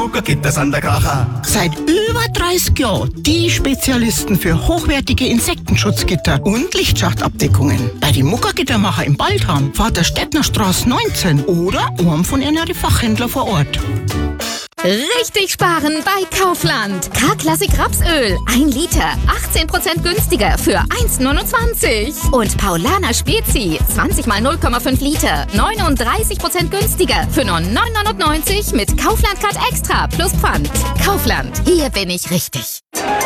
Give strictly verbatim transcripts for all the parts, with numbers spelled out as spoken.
Zucker gibt es an der Kracher. Seit über dreißig Jahren die Spezialisten für hochwertige Insektenschutzgitter und Lichtschachtabdeckungen. Bei den Muckergittermacher im Baldham, Vaterstettnerstraße neunzehn oder einem von ihren Fachhändler vor Ort. Richtig sparen bei Kaufland. K-Klassik Rapsöl, ein Liter, achtzehn Prozent günstiger für eins neunundzwanzig. Und Paulaner Spezi, zwanzig mal null Komma fünf Liter, neununddreißig Prozent günstiger für nur neun neunundneunzig mit Kaufland Card Extra plus Pfand. Kaufland, hier bin ich richtig.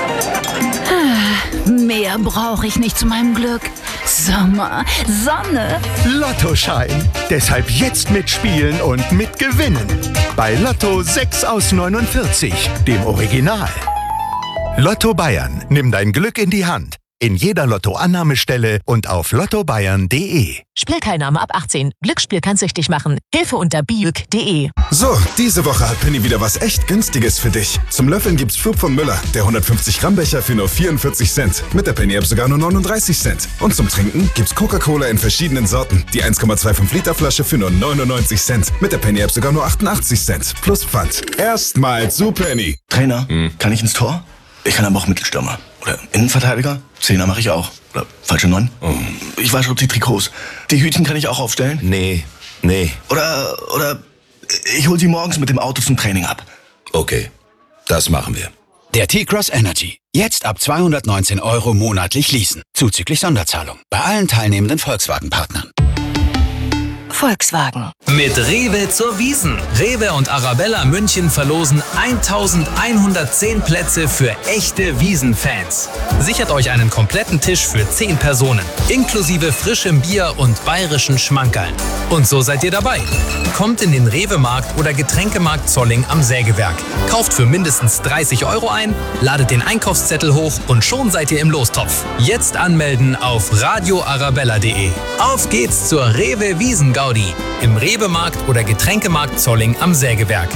Mehr brauche ich nicht zu meinem Glück. Sommer, Sonne. Lottoschein. Deshalb jetzt mitspielen und mitgewinnen. Bei Lotto sechs aus neunundvierzig, dem Original. Lotto Bayern, nimm dein Glück in die Hand. In jeder Lotto-Annahmestelle und auf lotto bayern punkt de. Spielteilnahme ab achtzehn. Glücksspiel kann süchtig machen. Hilfe unter biuk punkt de. So, diese Woche hat Penny wieder was echt Günstiges für dich. Zum Löffeln gibt's Flug von Müller, der hundertfünfzig Gramm Becher für nur vierundvierzig Cent. Mit der Penny-App sogar nur neununddreißig Cent. Und zum Trinken gibt's Coca-Cola in verschiedenen Sorten. Die eins Komma fünfundzwanzig Liter Flasche für nur neunundneunzig Cent. Mit der Penny-App sogar nur achtundachtzig Cent. Plus Pfand. Erstmal zu Penny. Trainer, hm. kann ich ins Tor? Ich kann aber auch Mittelstürmer. Oder Innenverteidiger? Zehner mache ich auch. Oder falsche Neun? Oh. Ich wasche auch die Trikots. Die Hütchen kann ich auch aufstellen? Nee, nee. Oder, oder ich hol sie morgens mit dem Auto zum Training ab. Okay, das machen wir. Der T-Cross Energy. Jetzt ab zweihundertneunzehn Euro monatlich leasen. Zuzüglich Sonderzahlung. Bei allen teilnehmenden Volkswagen-Partnern. Volkswagen. Mit Rewe zur Wiesn. Rewe und Arabella München verlosen eintausendeinhundertzehn Plätze für echte Wiesn-Fans. Sichert euch einen kompletten Tisch für zehn Personen, inklusive frischem Bier und bayerischen Schmankerln. Und so seid ihr dabei. Kommt in den Rewe-Markt oder Getränkemarkt Zolling am Sägewerk. Kauft für mindestens dreißig Euro ein, ladet den Einkaufszettel hoch und schon seid ihr im Lostopf. Jetzt anmelden auf radio arabella punkt de. Auf geht's zur Rewe Wiesn-Gaudi im Rewe-Markt oder Getränkemarkt Zolling am Sägewerk.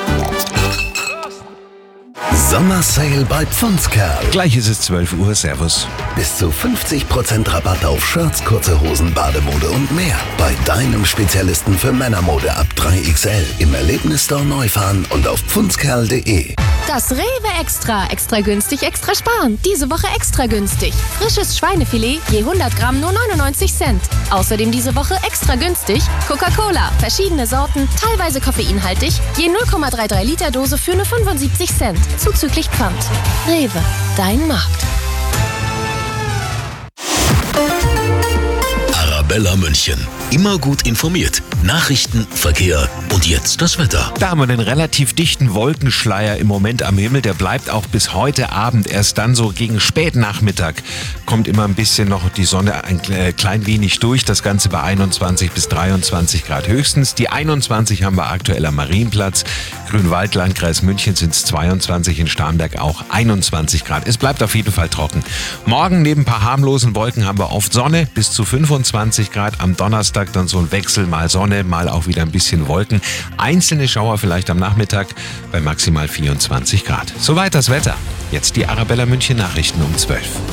Sommersale bei Pfundskerl. Gleich ist es zwölf Uhr, servus. Bis zu fünfzig Prozent Rabatt auf Shirts, kurze Hosen, Bademode und mehr. Bei deinem Spezialisten für Männermode ab drei X L. Im Erlebnisstore Neufahren und auf pfundskerl punkt de. Das Rewe Extra. Extra günstig, extra sparen. Diese Woche extra günstig. Frisches Schweinefilet je hundert Gramm nur neunundneunzig Cent. Außerdem diese Woche extra günstig Coca-Cola. Verschiedene Sorten, teilweise koffeinhaltig. Je null Komma dreiunddreißig Liter Dose für nur pfundsiebzig Cent. Zuzüglich Pfand. Rewe. Dein Markt. Arabella München. Immer gut informiert. Nachrichten, Verkehr und jetzt das Wetter. Da haben wir einen relativ dichten Wolkenschleier im Moment am Himmel. Der bleibt auch bis heute Abend. Erst dann so gegen Spätnachmittag kommt immer ein bisschen noch die Sonne ein klein wenig durch. Das Ganze bei einundzwanzig bis dreiundzwanzig Grad höchstens. Die einundzwanzig haben wir aktuell am Marienplatz. Grünwald, Landkreis München sind es zweiundzwanzig, in Starnberg auch einundzwanzig Grad. Es bleibt auf jeden Fall trocken. Morgen neben ein paar harmlosen Wolken haben wir oft Sonne bis zu fünfundzwanzig Grad. Am Donnerstag dann so ein Wechsel, mal Sonne, mal auch wieder ein bisschen Wolken. Einzelne Schauer vielleicht am Nachmittag bei maximal vierundzwanzig Grad. Soweit das Wetter. Jetzt die Arabella München Nachrichten um zwölf.